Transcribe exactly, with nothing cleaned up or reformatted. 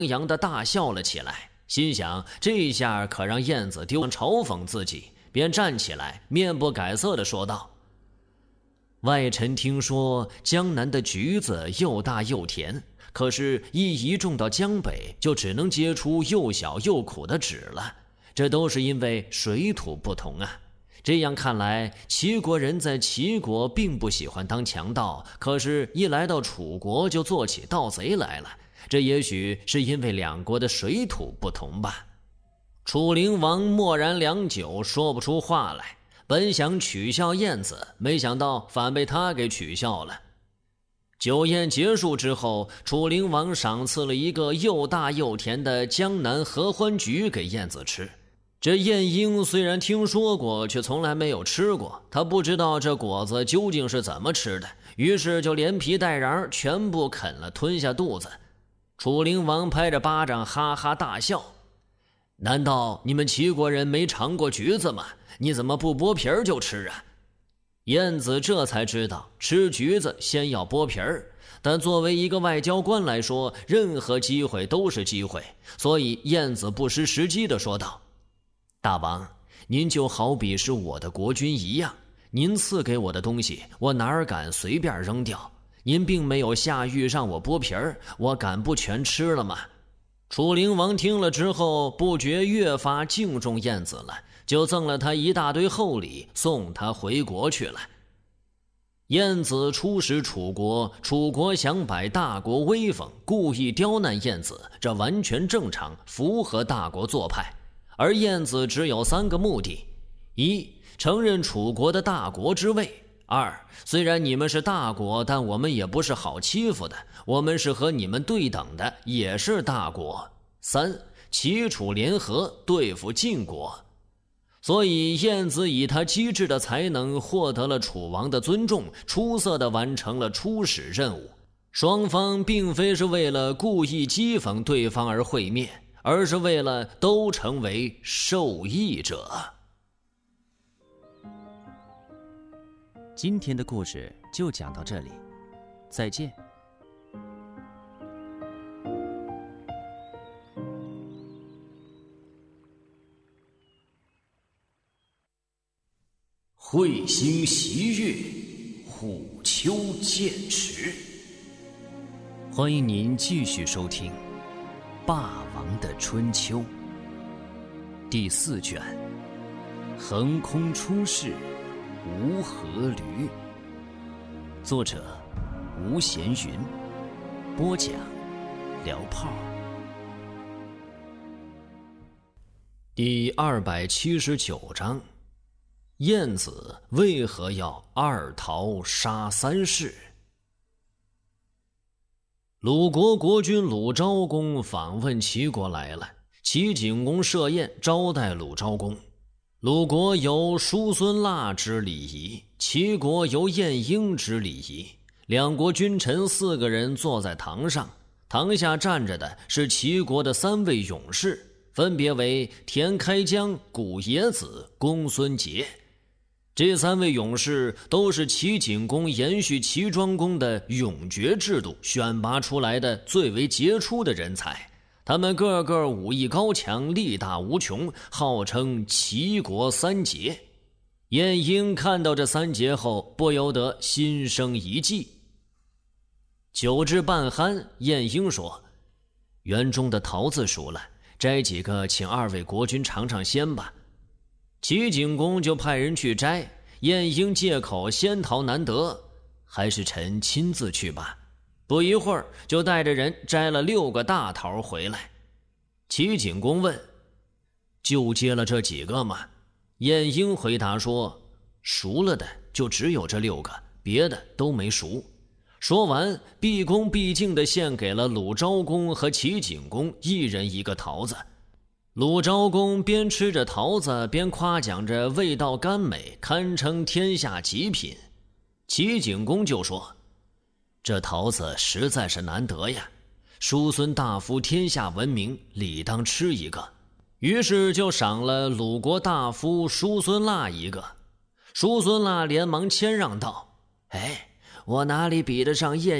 洋的大笑了起来，心想这下可让燕子丢嘲讽自己，便站起来，面不改色地说道：“外臣听说江南的橘子又大又甜，可是一移种到江北，就只能结出又小又苦的籽了。这都是因为水土不同啊。这样看来，齐国人在齐国并不喜欢当强盗，可是一来到楚国就做起盗贼来了。这也许是因为两国的水土不同吧。”楚灵王默然良久，说不出话来。本想取笑燕子，没想到反被他给取笑了。酒宴结束之后，楚灵王赏赐了一个又大又甜的江南合欢橘给燕子吃。这晏婴虽然听说过，却从来没有吃过，他不知道这果子究竟是怎么吃的，于是就连皮带瓤全部啃了，吞下肚子。楚灵王拍着巴掌哈哈大笑：“难道你们齐国人没尝过橘子吗？你怎么不剥皮儿就吃啊？”燕子这才知道吃橘子先要剥皮儿，但作为一个外交官来说，任何机会都是机会，所以燕子不失时机地说道：“大王，您就好比是我的国君一样，您赐给我的东西，我哪敢随便扔掉？您并没有下狱让我剥皮儿，我敢不全吃了吗？”楚灵王听了之后，不觉越发敬重燕子了，就赠了他一大堆厚礼，送他回国去了。燕子出使楚国，楚国想摆大国威风，故意刁难燕子，这完全正常，符合大国做派。而燕子只有三个目的：一、承认楚国的大国之位；二、虽然你们是大国，但我们也不是好欺负的，我们是和你们对等的，也是大国；三、齐楚联合对付晋国。所以燕子以他机智的才能获得了楚王的尊重，出色地完成了出使任务。双方并非是为了故意讥讽对方而会面，而是为了都成为受益者。 今天的故事就讲到这里，再见。 彗星袭月，虎丘剑池。欢迎您继续收听《霸王的春秋》第四卷：横空出世，无阖闾。作者：吴闲云，播讲：聊炮。第二百七十九章。燕子为何要二桃杀三士？鲁国国君鲁昭公访问齐国来了，齐景公设宴招待鲁昭公。鲁国由叔孙腊之礼仪，齐国由晏婴之礼仪。两国君臣四个人坐在堂上，堂下站着的是齐国的三位勇士，分别为田开疆、古冶子、公孙捷。这三位勇士都是齐景公延续齐庄公的勇爵制度选拔出来的最为杰出的人才，他们个个武艺高强，力大无穷，号称齐国三杰。晏婴看到这三杰后，不由得心生一计。酒至半酣，晏婴说：“园中的桃子熟了，摘几个请二位国君尝尝鲜吧。”齐景公就派人去摘，晏婴借口仙桃难得，还是臣亲自去吧。不一会儿就带着人摘了六个大桃回来。齐景公问：“就接了这几个吗？”晏婴回答说：“熟了的就只有这六个，别的都没熟。”说完，毕恭毕敬地献给了鲁昭公和齐景公一人一个桃子。鲁昭公边吃着桃子，边夸奖着味道甘美，堪称天下极品。齐景公就说：“这桃子实在是难得呀，叔孙大夫天下闻名，理当吃一个。”于是就赏了鲁国大夫叔孙腊一个。叔孙腊连忙谦让道：“哎，我哪里比得上晏